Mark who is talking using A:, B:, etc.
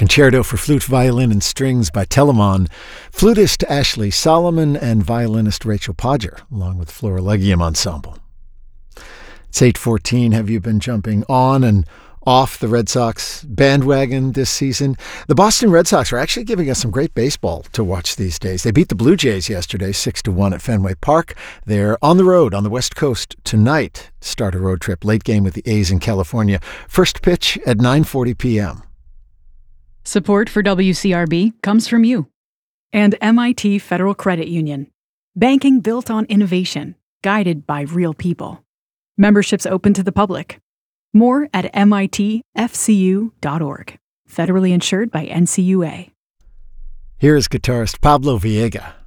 A: Concerto for Flute, Violin, and Strings by Telemann, flutist Ashley Solomon, and violinist Rachel Podger, along with Florilegium Ensemble. It's 8:14. Have you been jumping on and off the Red Sox bandwagon this season? The Boston Red Sox are actually giving us some great baseball to watch these days. They beat the Blue Jays yesterday 6-1 at Fenway Park. They're on the road on the West Coast tonight. Start a road trip, late game with the A's in California. First pitch at 9:40 p.m.
B: Support for WCRB comes from you and MIT Federal Credit Union. Banking built on innovation, guided by real people. Memberships open to the public. More at mitfcu.org. Federally insured by NCUA.
A: Here is guitarist Pablo Viega.